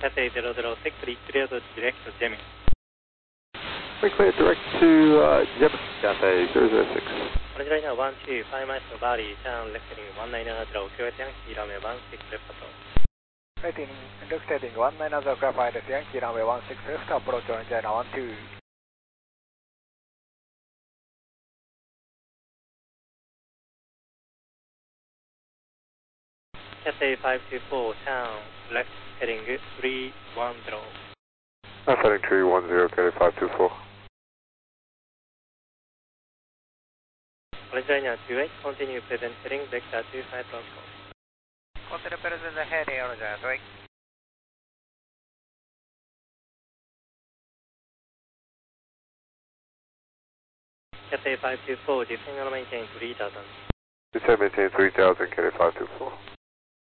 Cathay 006, clear to direct to Gemini. We clear direct to Gemini, Cathay 006. Orange liner 12, 5 miles to Bali, turn left heading 1900, QS Yankee runway 16 left patrol. Rating, index heading 1900, Craft Yankee runway 16 left, approach orange liner 12. Cathay 524, turn left heading 310. Left heading 310, Cathay 524. Orange liner 28, continue present heading, vector 25 protocol. Continue present heading, orange liner 28. Cathay 524, descend and maintain 3000. Descend maintain 3000, Cathay 524.